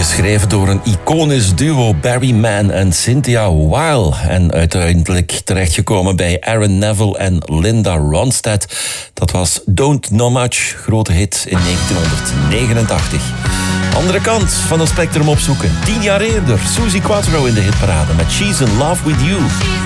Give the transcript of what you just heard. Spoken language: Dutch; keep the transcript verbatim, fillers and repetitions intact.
Geschreven door een iconisch duo, Barry Mann en Cynthia Weil. En uiteindelijk terechtgekomen bij Aaron Neville en Linda Ronstadt. Dat was Don't Know Much, grote hit in negentienhonderdnegenentachtig. Andere kant van het spectrum opzoeken. Tien jaar eerder, Suzi Quatro in de hitparade met She's in Love With You.